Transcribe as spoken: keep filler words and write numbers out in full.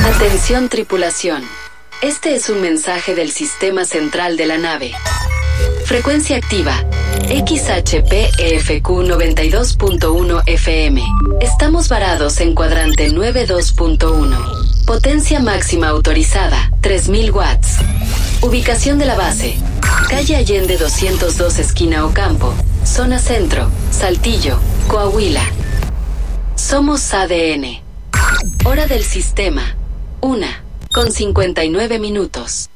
Atención tripulación. Este es un mensaje del sistema central de la nave. Frecuencia activa. X H P E F Q noventa y dos punto uno F M. Estamos varados en cuadrante noventa y dos punto uno. Potencia máxima autorizada, tres mil watts. Ubicación de la base. Calle Allende doscientos dos esquina Ocampo. Zona Centro, Saltillo, Coahuila. Somos A D N. Hora del sistema. Una, con cincuenta y nueve minutos.